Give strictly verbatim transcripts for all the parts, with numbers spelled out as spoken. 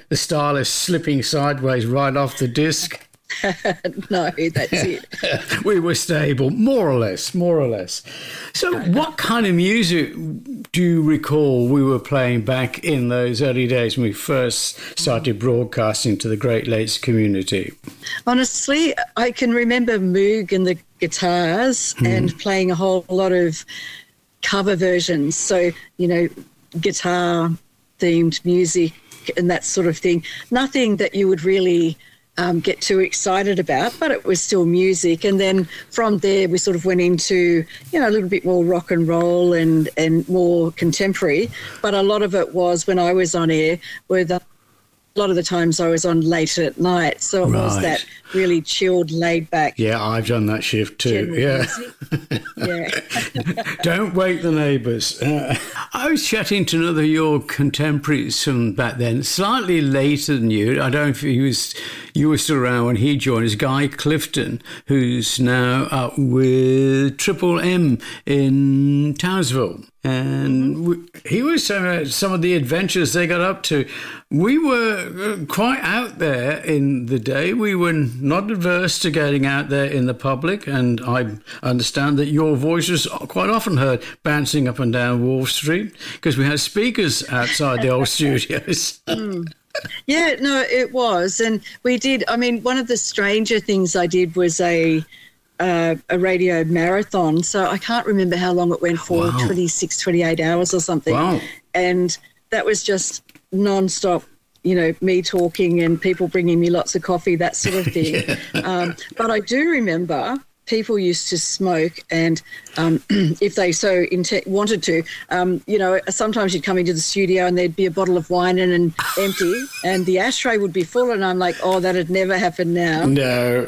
the stylus slipping sideways right off the disc? No, that's it. We were stable, more or less, more or less. So what kind of music do you recall we were playing back in those early days when we first started broadcasting to the Great Lakes community? Honestly, I can remember Moog and the guitars mm. and playing a whole lot of cover versions. So, you know, guitar-themed music and that sort of thing. Nothing that you would really... Um, get too excited about, but it was still music. And then from there, we sort of went into, you know, a little bit more rock and roll and, and more contemporary. But a lot of it was when I was on air, where the, a lot of the times I was on late at night. So it right. was that really chilled, laid back. Yeah, I've done that shift too. Yeah. yeah. Don't wake the neighbours. Uh, I was chatting to another of your contemporaries from back then, slightly later than you. I don't know if he was, you were still around when he joined us, Guy Clifton, who's now up with Triple M in Townsville. And mm-hmm. we, he was saying about some of the adventures they got up to. We were quite out there in the day. We were not averse to getting out there in the public, and I understand that your voice was quite often heard bouncing up and down Wall Street because we had speakers outside the old studios. Mm. Yeah, no, it was. And we did, I mean, one of the stranger things I did was a uh, a radio marathon. So I can't remember how long it went for, wow. twenty-six, twenty-eight hours or something. Wow. And that was just non-stop, you know, me talking and people bringing me lots of coffee, that sort of thing. yeah. um, but I do remember people used to smoke, and um, if they so int- wanted to, um, you know, sometimes you'd come into the studio and there'd be a bottle of wine and, and empty, and the ashtray would be full, and I'm like, oh, that'd never happen now. No,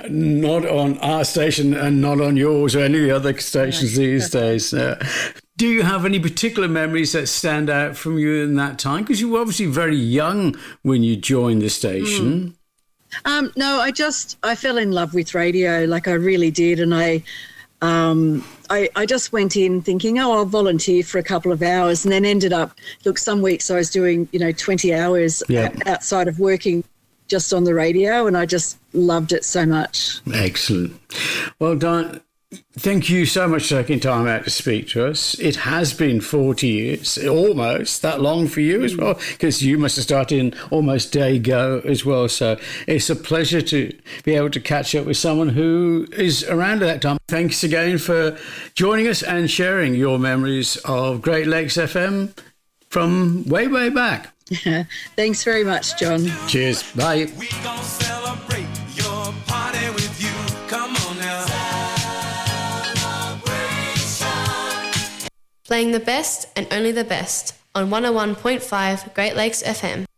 not on our station and not on yours or any of the other stations no. these days. Uh, do you have any particular memories that stand out from you in that time? Because you were obviously very young when you joined the station. Mm. Um, no, I just, I fell in love with radio, like I really did. And I, um, I, I just went in thinking, oh, I'll volunteer for a couple of hours, and then ended up, look, some weeks I was doing, you know, twenty hours yeah. outside of working just on the radio, and I just loved it so much. Excellent. Well done. Thank you so much for taking time out to speak to us. It has been forty years, almost that long for you as well, because you must have started in almost day go as well. So it's a pleasure to be able to catch up with someone who is around at that time. Thanks again for joining us and sharing your memories of Great Lakes F M from way, way back. Thanks very much, John. Cheers. Bye. We gonna celebrate your party with you. Come on now. Playing the best and only the best on one oh one point five Great Lakes F M.